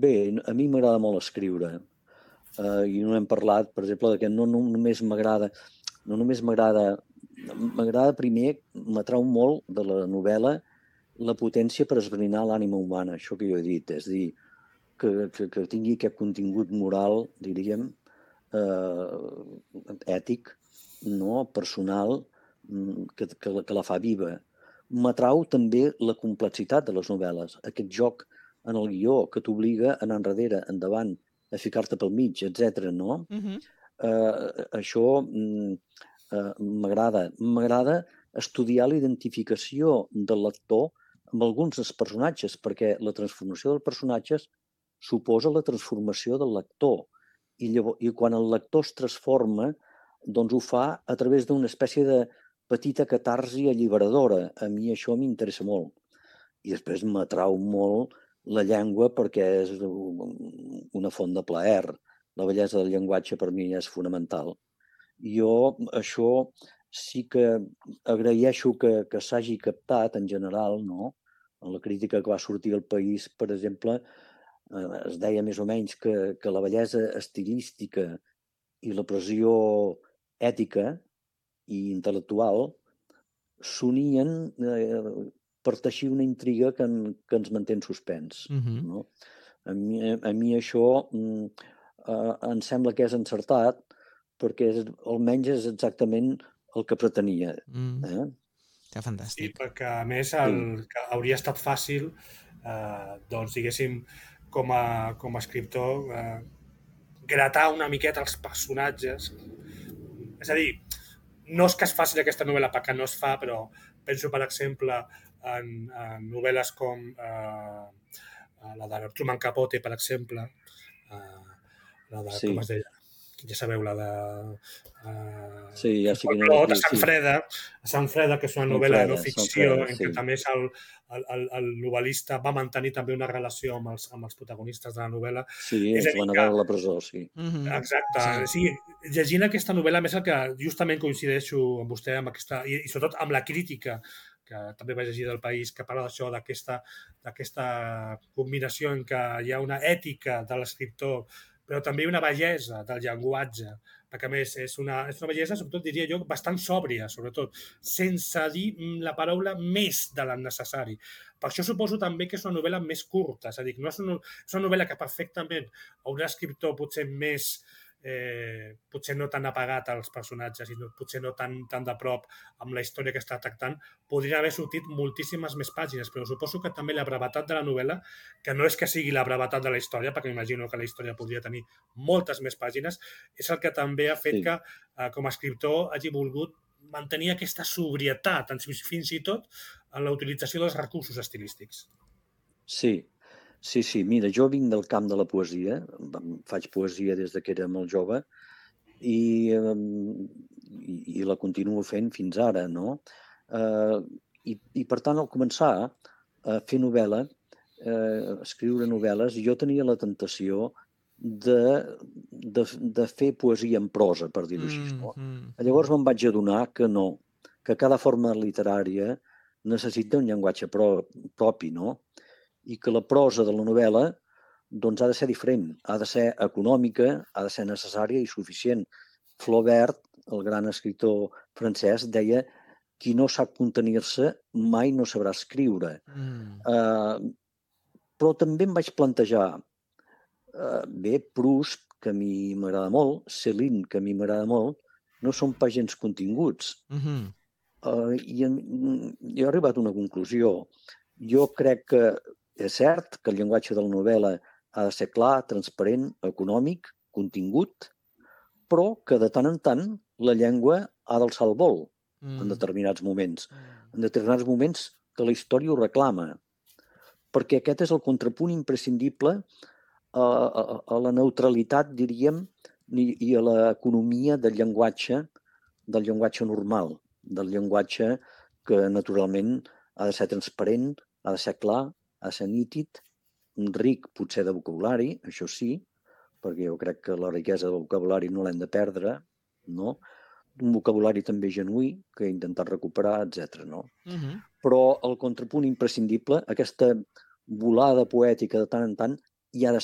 Bé, a mi m'agrada molt escriure i no hem parlat, per exemple, que no només m'agrada primer, m'atrau molt de la novel·la la potència per esbrinar l'ànima humana, això que jo he dit, és a dir, que tingui aquest contingut moral, diríem, ètic, no? Personal, que la fa viva. M'atrau també la complexitat de les novel·les, aquest joc en el guió que t'obliga a anar enrere, endavant, a ficar-te pel mig, etc. no? Això m'agrada. M'agrada estudiar la identificació del lector amb alguns dels personatges, perquè la transformació dels personatges suposa la transformació del lector. I quan el lector es transforma, doncs ho fa a través d'una espècie de petita catarsi alliberadora. A mi això m'interessa molt. I després m'atrau molt la llengua perquè és una font de plaer. La bellesa del llenguatge per mi és fonamental. Jo això sí que agraeixo que s'hagi captat en general, no? En la crítica que va sortir al País, per exemple, es deia més o menys que la bellesa estilística i la pressió ètica i intel·lectual s'unien per teixir una intriga que ens manté en suspens. No? A mi això em sembla que és encertat perquè almenys és exactament el que pretenia. Que fantàstic. Sí, perquè a més que hauria estat fàcil, doncs diguéssim, com a escriptor, gratar una miqueta els personatges. És a dir, no és que es faci aquesta novel·la perquè no es fa, però penso, per exemple, en novel·les com la de Truman Capote, per exemple, la de, com es deia? Ja sabeu, la de... ja sé de Sant Freda, que és una novel·la de no ficció, en què també el novel·lista va mantenir també una relació amb els protagonistes de la novel·la. Sí, és la novel·la de la presó, sí. Exacte. Sí, llegint aquesta novel·la, més el que justament coincideixo amb vostè, amb aquesta, i sobretot amb la crítica que també vaig llegir del País, que parla d'això, d'aquesta combinació en què hi ha una ètica de l'escriptor, però també una bellesa del llenguatge, perquè a més és una bellesa, sobretot diria jo, bastant sòbria, sobretot, sense dir la paraula més de l'ennecessari. Per això suposo també que és una novel·la més curta, és a dir, no és una novel·la que perfectament a un escriptor potser més potser no tan apagat als personatges i potser no tan de prop amb la història que està tractant, podrien haver sortit moltíssimes més pàgines, però suposo que també la brevetat de la novel·la, que no és que sigui la brevetat de la història, perquè m'imagino que la història podria tenir moltes més pàgines, és el que també ha fet que com a escriptor hagi volgut mantenir aquesta sobrietat, fins i tot en la utilització dels recursos estilístics. Sí, mira, jo vinc del camp de la poesia, faig poesia des que era molt jove i la continuo fent fins ara, no? I per tant, al començar a fer novel·la, escriure novel·les, jo tenia la tentació de fer poesia en prosa, per dir-ho així. No? Llavors me'n vaig adonar que no, que cada forma literària necessita un llenguatge propi, no? I que la prosa de la novel·la doncs, ha de ser diferent, ha de ser econòmica, ha de ser necessària i suficient. Flaubert, el gran escriptor francès, deia qui no sap contenir-se mai no sabrà escriure. Però també em vaig plantejar, Proust, que a mi m'agrada molt, Céline, que a mi m'agrada molt, no són pas gens continguts. I he arribat a una conclusió. Jo crec que és cert que el llenguatge de la novel·la ha de ser clar, transparent, econòmic, contingut, però que de tant en tant la llengua ha d'alçar el vol en determinats moments. En determinats moments que la història ho reclama. Perquè aquest és el contrapunt imprescindible a la neutralitat, diríem, i a l'economia del llenguatge normal, del llenguatge que naturalment ha de ser transparent, ha de ser clar, ha de ser nítid, ric potser de vocabulari, això sí, perquè jo crec que la riquesa del vocabulari no l'hem de perdre, no? Un vocabulari també genuí que he intentat recuperar, etc. No? Però el contrapunt imprescindible, aquesta volada poètica de tant en tant, hi ha de